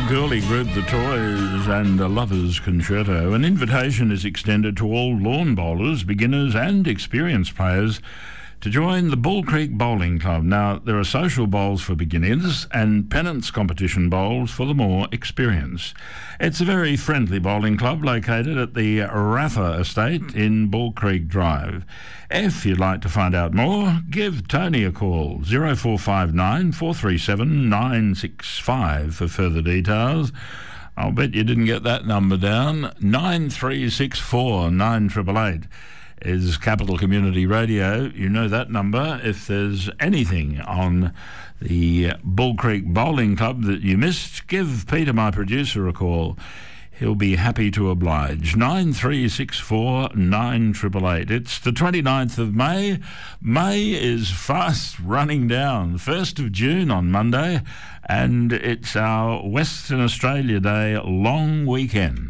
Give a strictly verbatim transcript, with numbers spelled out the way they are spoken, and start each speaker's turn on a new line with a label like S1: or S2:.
S1: girly group The Toys and the Lovers Concerto. An invitation is extended to all lawn bowlers, beginners and experienced players to join the Bull Creek Bowling Club. Now, there are social bowls for beginners and pennants competition bowls for the more experienced. It's a very friendly bowling club located at the Raffa Estate in Bull Creek Drive. If you'd like to find out more, give Tony a call, zero four five nine, four three seven, nine six five for further details. I'll bet you didn't get that number down. nine three six four, nine eight eight eight is Capital Community Radio. You know that number. If there's anything on the Bull Creek Bowling Club that you missed, give Peter, my producer, a call. He'll be happy to oblige. nine three six four, nine eight eight eight. It's the twenty-ninth of May. May is fast running down. first of June on Monday, and it's our Western Australia Day long weekend.